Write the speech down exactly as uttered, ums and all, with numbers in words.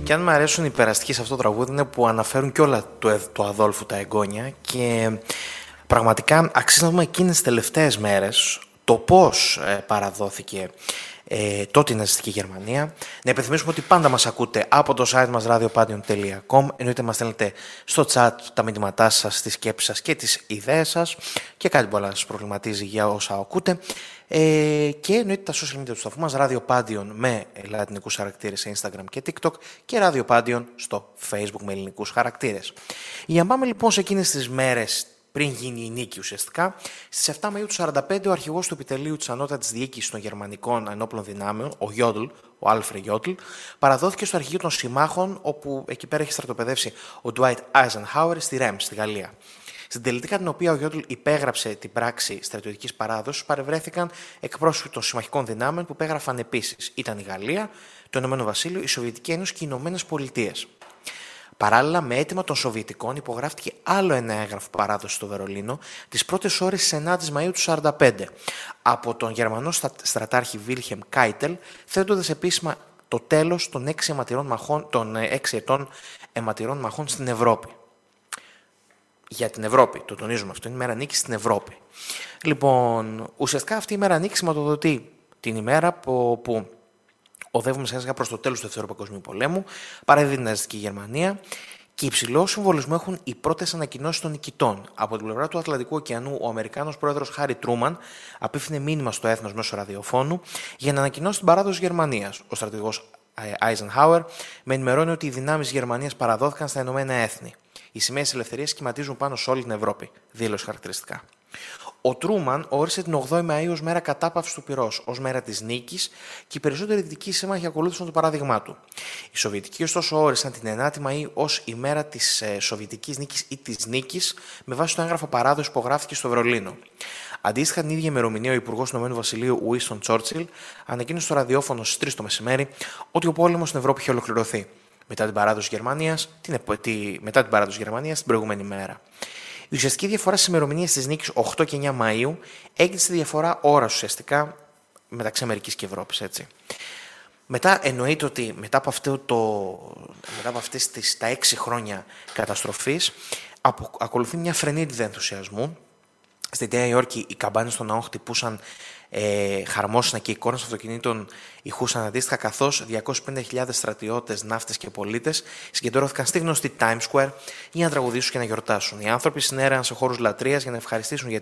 Και αν μου αρέσουν οι περαστικοί σε αυτό το τραγούδι είναι που αναφέρουν και όλα του, του Αδόλφου τα εγγόνια και πραγματικά αξίζει να δούμε εκείνες τις τελευταίες μέρες το πώς ε, παραδόθηκε ε, τότε η ναζιστική Γερμανία. Να υπενθυμίσουμε ότι πάντα μας ακούτε από το site μας radiopadion τελεία com. Εννοείται μας στέλνετε στο chat τα μηνύματά σας, τις σκέψεις σας και τις ιδέες σας και κάτι που να σας προβληματίζει για όσα ακούτε. Ε, και εννοείται τα social media του σταθμού μας, Radiopadion με λατινικούς χαρακτήρες σε Instagram και TikTok και Radiopadion στο Facebook με ελληνικούς χαρακτήρες. Για να πάμε λοιπόν σε εκείνες τις μέρες πριν γίνει η νίκη ουσιαστικά, στις εφτά Μαΐου του σαράντα πέντε ο αρχηγός του επιτελείου της ανώτατης διοίκησης των γερμανικών ενόπλων δυνάμεων, ο Γιόντλ, ο Άλφρεντ Γιόντλ, παραδόθηκε στο αρχηγείο των συμμάχων, όπου εκεί πέρα έχει στρατοπεδεύσει ο Ντουάιτ Άιζενχάουερ στη Ρέμς, στη Γαλλία. Στην τελετή κατά την οποία ο Γιόντλ υπέγραψε την πράξη στρατιωτικής παράδοσης, παρευρέθηκαν εκπρόσωποι των συμμαχικών δυνάμεων που υπέγραφαν επίσης. Ήταν η Γαλλία, το Ηνωμένο Βασίλειο, η Σοβιετική Ένωση και οι Ηνωμένες Πολιτείες. Παράλληλα, με αίτημα των Σοβιετικών υπογράφτηκε άλλο ένα έγγραφο παράδοση στο Βερολίνο τις πρώτες ώρες της ενάτης Μαΐου του σαράντα πέντε από τον Γερμανό στρατάρχη Βίλχεμ Κάιτελ, θέτοντας επίσημα το τέλος των έξι, μαχών, των έξι ετών αιματηρών μαχών στην Ευρώπη. Για την Ευρώπη, το τονίζουμε αυτό, είναι η μέρα νίκης στην Ευρώπη. Λοιπόν, ουσιαστικά αυτή η μέρα νίκης σηματοδοτεί την ημέρα που, που οδεύουμε σιγά σιγά προς το τέλος του Δεύτερου Παγκοσμίου Πολέμου, παραδίδει την ναζιστική Γερμανία και υψηλό συμβολισμό έχουν οι πρώτες ανακοινώσεις των νικητών. Από την πλευρά του Ατλαντικού Ωκεανού, ο Αμερικάνος πρόεδρος Χάρι Τρούμαν απίφθινε μήνυμα στο έθνος μέσω ραδιοφώνου για να ανακοινώσει την παράδοση της Γερμανίας. Ο στρατηγός Άιζενχάουερ με ενημερώνει ότι οι δυνάμεις της Γερμανίας παραδόθηκαν στα Ηνωμένα Έθνη. Οι σημαίες της ελευθερίας σχηματίζουν πάνω σε όλη την Ευρώπη. Δήλωσε χαρακτηριστικά. Ο Τρούμαν όρισε την ογδόη Μαΐου ως μέρα κατάπαυσης του πυρός, ως μέρα της νίκης και οι περισσότεροι δυτικοί σύμμαχοι ακολούθησαν το παράδειγμά του. Οι Σοβιετικοί, ωστόσο, όρισαν την ενάτη Μαΐου ως η μέρα της ε, Σοβιετικής νίκης ή της νίκης, με βάση το έγγραφο παράδοση που γράφτηκε στο Βερολίνο. Αντίστοιχα, την ίδια ημερομηνία, ο Υπουργός του Ηνωμένου Βασιλείου, Winston Churchill, ανακοίνωσε στο ραδιόφωνο στις τρεις το μεσημέρι ότι ο πόλεμος στην Ευρώπη είχε ολοκληρωθεί. Μετά την παράδοση Γερμανίας, την, τη, μετά την παράδοση Γερμανίας την προηγούμενη μέρα. Η ουσιαστική διαφορά στις ημερομηνίες της νίκης οκτώ και εννιά Μαΐου έγινε στη διαφορά ώρας ουσιαστικά μεταξύ Αμερικής και Ευρώπης. Έτσι. Μετά εννοείται ότι μετά από, αυτό το, μετά από αυτές τις, τα έξι χρόνια καταστροφής απο, ακολουθεί μια φρενίτιδα ενθουσιασμού. Στη Νέα Υόρκη οι καμπάνες των ναών χτυπούσαν ε, χαρμόσυνα και οι εικόνες αυτοκινήτων ηχούσαν αντίστοιχα, καθώς διακόσιες πενήντα χιλιάδες στρατιώτες, ναύτες και πολίτες συγκεντρώθηκαν στη γνωστή Times Square για να τραγουδήσουν και να γιορτάσουν. Οι άνθρωποι συνέρεαν σε χώρους λατρείας για να ευχαριστήσουν για